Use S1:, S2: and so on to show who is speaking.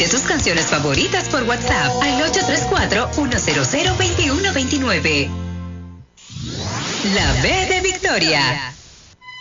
S1: Pide tus canciones favoritas por WhatsApp al 834-100-2129. La B de Victoria.